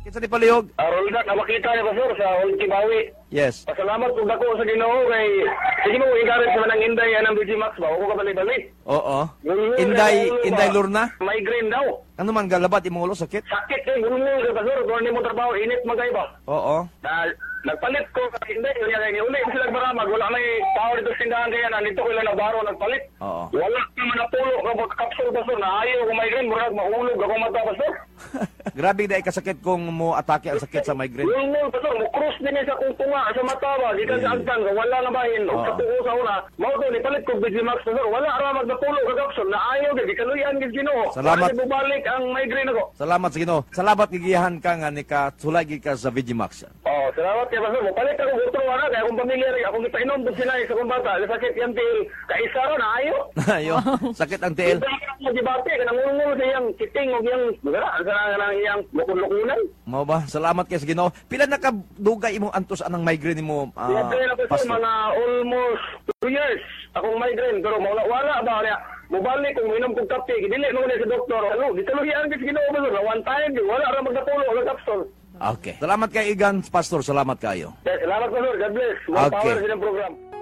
Kinsa ni palihog? Rolda, nakakita niya Pastor sa Ultimawi. Yes. Pasalamat kung dako sa Ginoo kay sige mo encourage sa manang Inday anang BG Max ba? Ako ka balik-balik. Oo. Inday Lorna? Migraine daw. Ano man galabat imong ulo sakit? Sakit eh, gulungol ka Pastor. Kung mo trabaho, init magay ba? Oo. Nagpalit ko kasi hindi, kaya uli sila maramag, wala may tao dito sindahan kaya nandito ko lang nabaro, nagpalit. Oo. Wala naman napulo, kapag kapsul Pastor, na ayaw ko migraine, murag mahulog ako mata Pastor. Grabe na ikasakit kung mo atake ang sakit sa migraine. Gulungol Pastor, mukros din sa kung tunga sa mata ba, di ka sa agtan, wala na bahin, o sa tuko sa una, mao to, nipalit ko Bigimax Pastor, wala ramag napulo ka kapsul, na ayaw, di kaluyan gid Ginoo. Salamat. Kasi bubalik ang migraine ako. Salamat sa Ginoo. Salamat gigiyahan ka nga ni ka sulay ka sa Vigimax. Oh, salamat kay Pastor. Palit ako butro ana kay akong pamilya rin. Akong ipainom dun sila sa kong bata. Sakit yan til kaisa ron ayo. Ayo, sakit ang tiil. Mo dibate kanang ngulungul sa iyang kiting o iyang magara sa iyang lukon-lukunan. Mao ba? Salamat kay sa Ginoo. Pila na ka dugay imong antos anang migraine mo? Migraine ako sa Pastor? mga almost 2 years. Akong migraine pero wala ba niya. Mubalik kung minom kong kape, dili mo ni sa doktor. Ano, gitaluhian kay Ginoo ba one time wala ra magdapulo ang kapsul. Okay. Salamat kay Igan, Pastor. Salamat kayo. Salamat Pastor. God bless. More Okay. power sa inyong program.